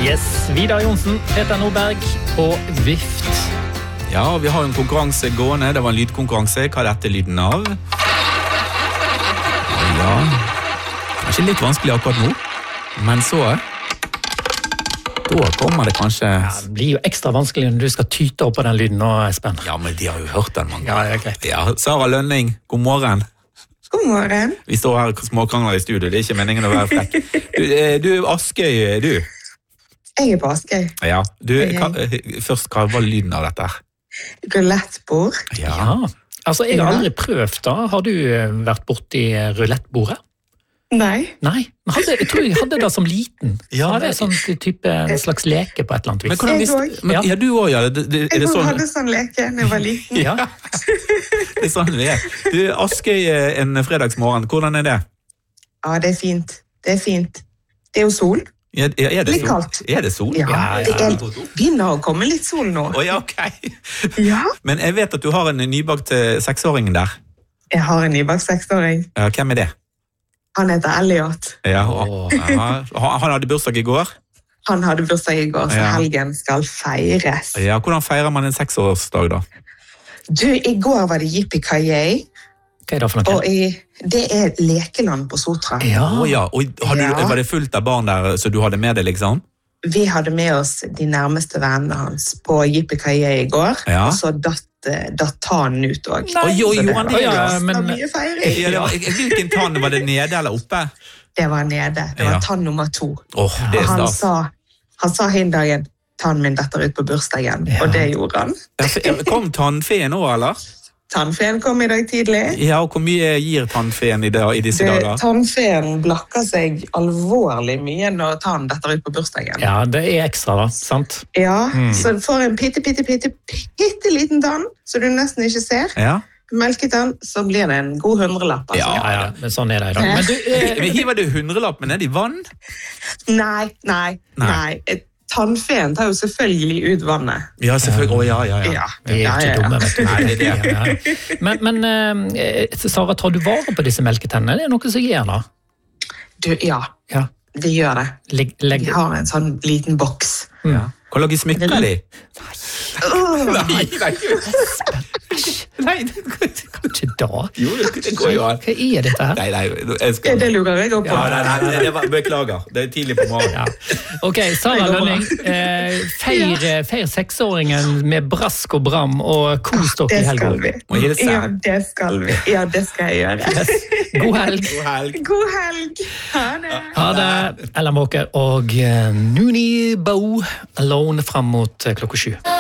Yes, Vidar Jonsen, Peter Norberg på Vift. Ja, vi har en konkurranse gående. Det var en lydkonkurranse. Hva dette lyden av? Ja, kanskje litt vanskelig akkurat nå. Men så... Da kommer det kanskje... Ja, det blir jo ekstra vanskelig når du skal tyte opp på den lyden nå, Espen. Ja, men de har jo hørt den mange. Ja, det er greit. Ja, Sara Lønning, god morgen. God morgen. Vi står her og småkrangler i studio, det er ikke meningen å være frekk. Du er Askøy, du? Jeg er på Askøy. Ja, først, hva var lyden av dette her? Roulettbord. Ja, altså jeg har aldri prøvd da. Har du vært borti roulettbordet? Nei. Nei, jeg tror jeg hadde det som liten. Ja, det er sånn type en slags leke på et eller annet vis. Men hvordan visste... Ja, du også, ja. Er det jeg sånn? hadde sånn leke når jeg var liten. Ja. Det er sånn det er. Du, Askøy en fredagsmorgen, hvordan er det? Ja, det er fint. Det er fint. Det er jo sol. Er det Litt sol? kaldt. Er det sol? Ja, det begynner å komme litt sol nå. Ja, ok. Ja. Men jeg vet at du har en nybakt 6-åring der. Jeg har en nybakt 6-åring. Ja, hvem er det? Han heter Elliot. Ja, han hadde bursdag i går. Han hadde bursdag i går, så Ja. helgen skal feires. Ja, hvordan feirer man en 6-årsdag da? Du, i går var det Yippee-Ki-Yay, Hva er det for noe? og det er lekeland på Sotra. Ja, Ja, og Ja. var det fullt av barn der, så du hadde med det liksom? Vi hadde med oss de nærmeste vennene hans på Yippee-Ki-Yay i går, Ja. og så datt tannen ut også. Oi, gjorde han det? Ja, Det men- var mye feiring. Ja, hvilken tann var det nede eller oppe? Det var nede. Det Ja. var tann nummer 2. Åh, det er Og stas. han sa hin dagen, tannen min detter ut på bursdagen, Ja. og det gjorde han. Kom tannfeen nå, eller? Tannfeen kom i dag tidlig. Ja, og hvor mye gir tannfeen i disse dager? Tannfeen blakker seg alvorlig mye når tannen detter ut på bursdagen. ja, det er ekstra da, sant? Ja, så du får en pitte liten tann, så du nesten ikke ser. Ja. Melketann, så blir det en god 100-lapp. Altså. Ja. Ja, men sånn er det i dag. Men du, Men hiver du 100-lappen ned i vann? Nei. Tannfeen tar jo selvfølgelig ut vannet. Ja, selvfølgelig. Ja. vi er ikke dumme, vet du. Nei, det er det. Ja. Men Sara, tar du vare på disse melketennene? Det er noe som gjør da? Du, ja, Ja. vi gjør det. Legg... Vi har en sånn liten boks. Ja. Hva lager smykker de? Nei, Kan ikke da? Jo, det går jo an. Hva er dette her? Nei, jeg skal... Det lurer jeg også på. Ja, nei, beklager. Det er tidlig på morgenen. Ja. Ok, Sara Lønning, feir 6-åringen med brask og bram og kos dere Det i helga. skal vi. Må hilse. Ja, det skal vi. Ja, det skal jeg gjøre. Yes. God helg. God helg. God helg. Ha det. Ha det, Ellen Walker og Noonie Bow Alone fram mot klokka 7.